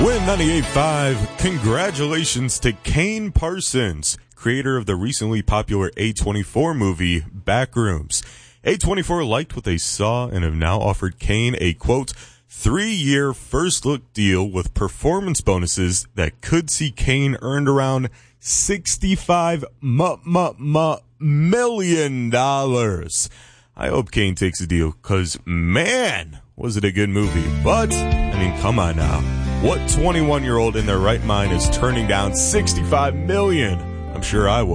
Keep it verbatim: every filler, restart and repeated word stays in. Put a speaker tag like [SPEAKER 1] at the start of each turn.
[SPEAKER 1] Win ninety-eight point five, congratulations to Kane Parsons, creator of the recently popular A twenty-four movie, Backrooms. A twenty-four liked what they saw and have now offered Kane a, quote, three-year first-look deal with performance bonuses that could see Kane earned around sixty-five million dollars. I hope Kane takes a deal, because, man, was it a good movie. But, I mean, come on now. What twenty-one-year-old in their right mind is turning down sixty-five million dollars? I'm sure I would.